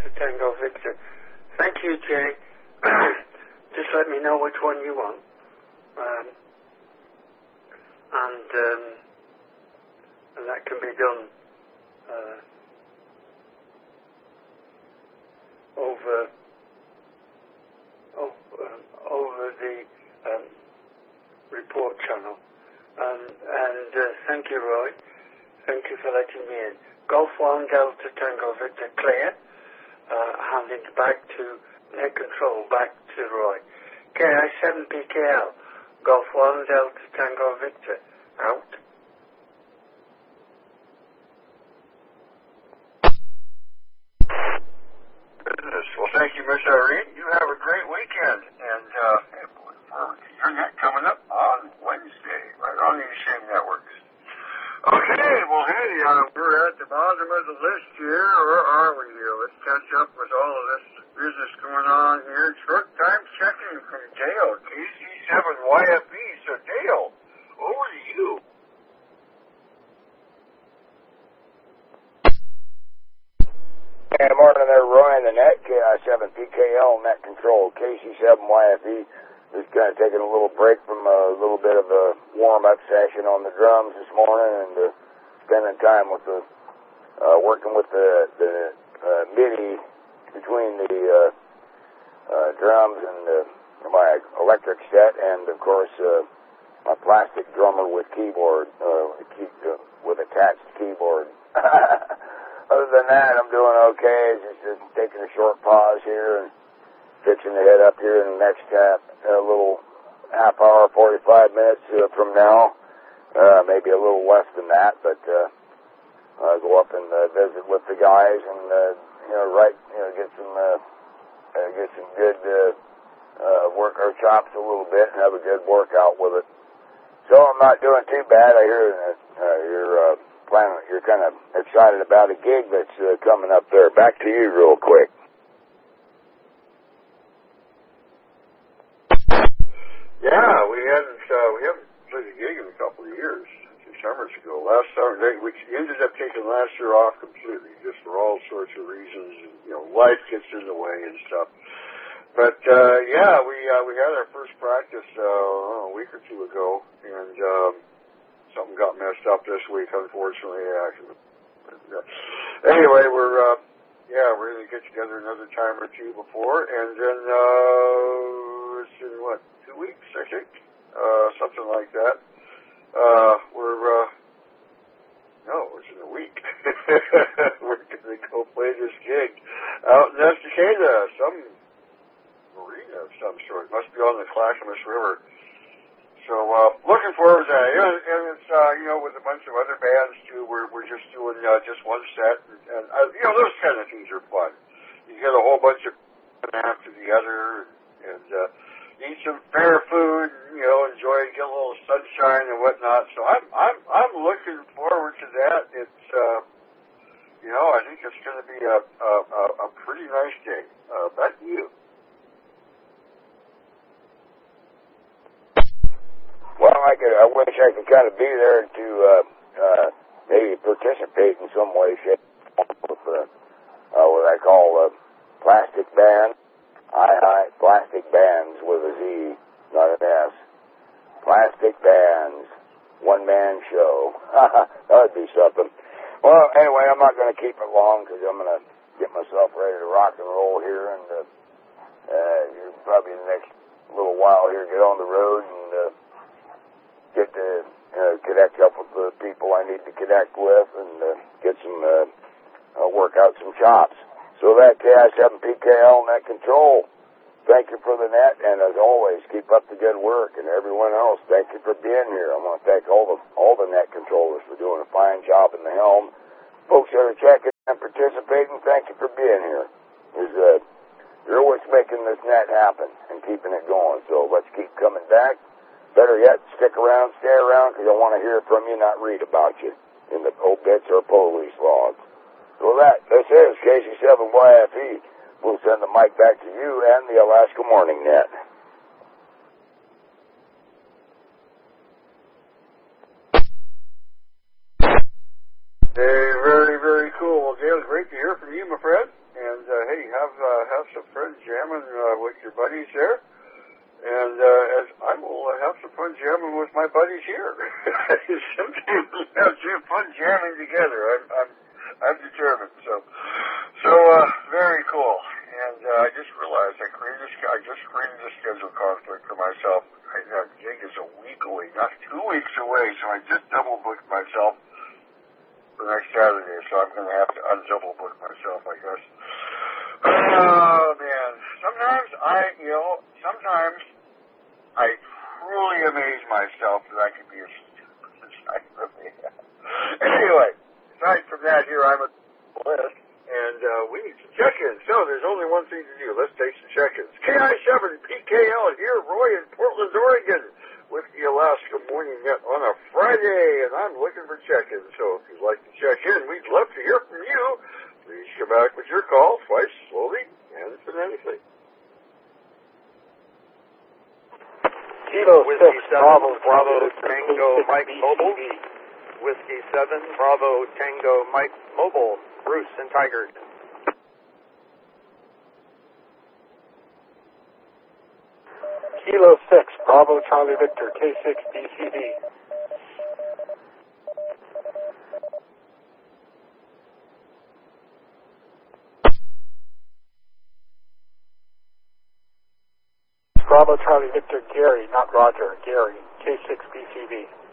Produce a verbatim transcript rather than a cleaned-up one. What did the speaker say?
Delta Tango Victor. Thank you, Jay. Just let me know which one you want. Um, and, um, and that can be done uh, over oh, um, over the um, report channel. Um, and uh, thank you, Roy. Thank you for letting me in. Golf one Delta Tango Victor clear. Uh, handing back to net control, back to Roy. K I seven P K L. Golf one Delta Tango Victor. Out. Business. Well, thank you, Miss Irene. You have a great weekend. And uh, hey, look forward to hearing that coming up on Wednesday, right on these same networks. Okay, well, hey, uh, we're at the bottom of the list here. Where are we here? Let's catch up with all of this business going on here. Short time checking from Dale, K C seven Y F E. So, Dale, over to you. Good morning there, Roy, in the net, K I seven P K L, net control, K C seven Y F E. Just kind of taking a little break from a little bit of a warm-up session on the drums this morning and uh, spending time with the, uh, working with the, the uh, MIDI between the uh, uh, drums and uh, my electric set and, of course, uh, my plastic drummer with keyboard, uh, key, uh, with attached keyboard. Other than that, I'm doing okay. Just, just taking a short pause here and fixing to head up here in the next half, a little half hour, forty-five minutes uh, from now. Uh, maybe a little less than that, but uh, I'll go up and uh, visit with the guys and uh, you know, right, you know, get some uh, uh, get some good uh, uh, work our chops a little bit and have a good workout with it. So I'm not doing too bad. I hear uh, uh, you're uh, planning, you're kind of excited about a gig that's uh, coming up there. Back to you, real quick. Yeah, we hadn't uh, we haven't played a gig in a couple of years. Two summers ago, last summer, they, we ended up taking last year off completely, just for all sorts of reasons. And, you know, life gets in the way and stuff. But uh, yeah, we uh, we had our first practice uh, a week or two ago, and um, something got messed up this week, unfortunately. Actually, but, uh, anyway, we're uh, yeah, we're gonna get together another time or two before, and then uh, it's in what? Two weeks, I think, uh, something like that. Uh, we're, uh, no, it's in a week. We're going to go play this gig out in Estacada, some marina of some sort. Must be on the Clackamas River. So, uh, looking forward to that. And, and it's, uh, you know, with a bunch of other bands, too, we're, we're just doing, uh, just one set. And, and uh, you know, those kind of things are fun. You get a whole bunch of after the other, and, uh, eat some fair food, you know, enjoy, get a little sunshine and whatnot. So I'm I'm I'm looking forward to that. It's uh, you know, I think it's going to be a a, a pretty nice day. Uh, back to you. Well, I could. I wish I could kind of be there to uh, uh, maybe participate in some way, shape, with uh, uh, what I call a plastic band. I, I, plastic bands with a Z, not an S. Plastic bands, one-man show. That would be something. Well, anyway, I'm not going to keep it long because I'm going to get myself ready to rock and roll here. And uh, uh, you're probably in the next little while here get on the road and uh, get to uh, connect up with the people I need to connect with and uh, get some, uh, uh, work out some chops. So that K I seven P K L net control, thank you for the net, and as always, keep up the good work. And everyone else, thank you for being here. I want to thank all the all the net controllers for doing a fine job in the helm. Folks that are checking and participating, thank you for being here. Is uh, you're always making this net happen and keeping it going. So let's keep coming back. Better yet, stick around, stay around, because I want to hear from you, not read about you in the obits or police logs. So that, this is K C seven Y F E. We'll send the mic back to you and the Alaska Morning Net. Very, very, very cool. Well, Dale, was great to hear from you, my friend. And uh, hey, have uh, have some friends jamming uh, with your buddies there. And uh, as I will uh, have some fun jamming with my buddies here. Sometimes we have some fun jamming together. I'm I'm I'm determined. So so uh, very cool. And uh, I just realized I created this. I just created a schedule conflict for myself. I, that gig is a week away, not two weeks away. So I just double booked myself for next Saturday. So I'm going to have to undouble book myself, I guess. Oh man! Sometimes I, you know, sometimes I truly amaze myself that I can be as stupid as I really am. Anyway, aside from that, here I'm at the list. And uh, we need some check-ins. So there's only one thing to do. Let's take some check-ins. K I seven P K L here, Roy in Portland, Oregon, with the Alaska Morning Net on a Friday, and I'm looking for check-ins. So if you'd like to check in, we'd love to hear from you. Please come back with your call twice, slowly, and phonetically. Kilo Whiskey seven, Bravo, Bravo, Tango, Mike Mobile. Whiskey seven, Bravo, Tango, Mike Mobile. Bruce and Tiger. Kilo six, Bravo, Charlie Victor, K six B C D. Bravo, Charlie Victor, Gary, not Roger, Gary, K six B C D.